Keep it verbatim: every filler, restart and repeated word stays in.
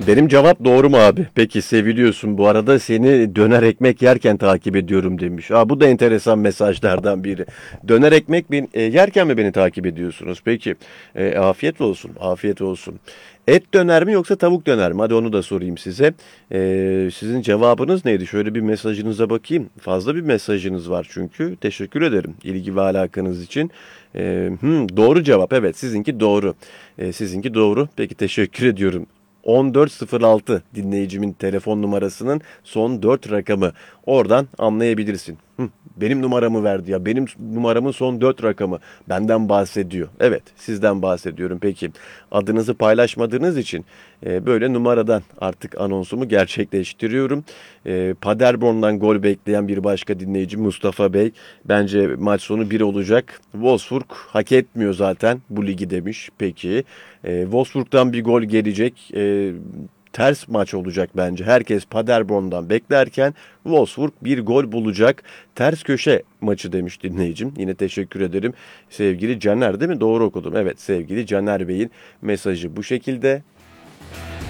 Benim cevap doğru mu abi? Peki seviliyorsun. Bu arada seni döner ekmek yerken takip ediyorum demiş. Aa, bu da enteresan mesajlardan biri. Döner ekmek ben, e, yerken mi beni takip ediyorsunuz? Peki. E, afiyet olsun. Afiyet olsun. Et döner mi yoksa tavuk döner mi? Hadi onu da sorayım size. E, sizin cevabınız neydi? Şöyle bir mesajınıza bakayım. Fazla bir mesajınız var çünkü. Teşekkür ederim ilgi ve alakanız için. E, hmm, doğru cevap. Evet, sizinki doğru. E, sizinki doğru. Peki, teşekkür ediyorum. on dört sıfır altı dinleyicimin telefon numarasının son dört rakamı. Oradan anlayabilirsin. Hı, benim numaramı verdi ya. Benim numaramın son dört rakamı. Benden bahsediyor. Evet, sizden bahsediyorum. Peki, adınızı paylaşmadığınız için e, böyle numaradan artık anonsumu gerçekleştiriyorum. E, Paderborn'dan gol bekleyen bir başka dinleyici Mustafa Bey. Bence maç sonu bir olacak. Wolfsburg hak etmiyor zaten bu ligi demiş. Peki. E, Wolfsburg'dan bir gol gelecek. E, ters maç olacak bence. Herkes Paderborn'dan beklerken Wolfsburg bir gol bulacak. Ters köşe maçı demiş dinleyicim. Yine teşekkür ederim. Sevgili Caner değil mi? Doğru okudum. Evet, sevgili Caner Bey'in mesajı bu şekilde.